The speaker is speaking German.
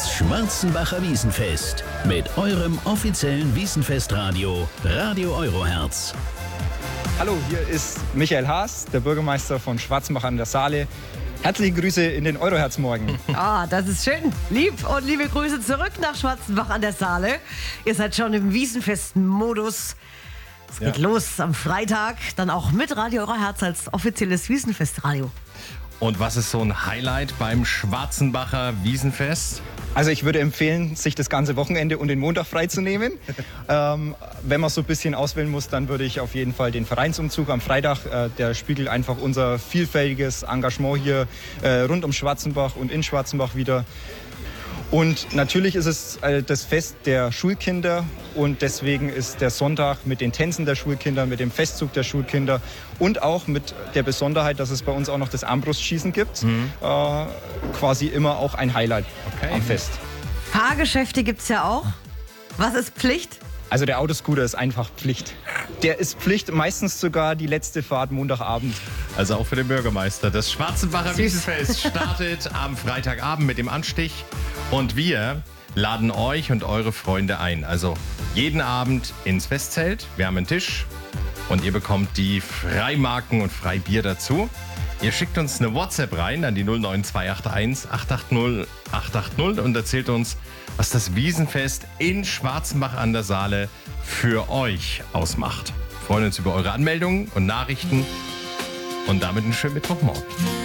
Das Schwarzenbacher Wiesenfest mit eurem offiziellen Wiesenfestradio, Radio Eurohertz. Hallo, hier ist Michael Haas, der Bürgermeister von Schwarzenbach an der Saale. Herzliche Grüße in den Euroherz-Morgen. Ah, das ist schön. Lieb und liebe Grüße zurück nach Schwarzenbach an der Saale. Ihr seid schon im Wiesenfest-Modus. Es geht los am Freitag, dann auch mit Radio Euroherz als offizielles Wiesenfestradio. Und was ist so ein Highlight beim Schwarzenbacher Wiesenfest? Also ich würde empfehlen, sich das ganze Wochenende und den Montag freizunehmen. Wenn man so ein bisschen auswählen muss, dann würde ich auf jeden Fall den Vereinsumzug am Freitag, der spiegelt einfach unser vielfältiges Engagement hier rund um Schwarzenbach und in Schwarzenbach wieder. Und natürlich ist es das Fest der Schulkinder und deswegen ist der Sonntag mit den Tänzen der Schulkinder, mit dem Festzug der Schulkinder und auch mit der Besonderheit, dass es bei uns auch noch das Armbrustschießen gibt, quasi immer auch ein Highlight am Fest. Fahrgeschäfte gibt es ja auch. Was ist Pflicht? Also der Autoscooter ist einfach Pflicht. Der ist Pflicht, meistens sogar die letzte Fahrt Montagabend. Also auch für den Bürgermeister. Das Schwarzenbacher Wiesenfest startet am Freitagabend mit dem Anstich. Und wir laden euch und eure Freunde ein. Also jeden Abend ins Festzelt. Wir haben einen Tisch und ihr bekommt die Freimarken und Freibier dazu. Ihr schickt uns eine WhatsApp rein an die 09281 880 880 und erzählt uns, was das Wiesenfest in Schwarzenbach an der Saale für euch ausmacht. Wir freuen uns über eure Anmeldungen und Nachrichten und damit einen schönen Mittwochmorgen.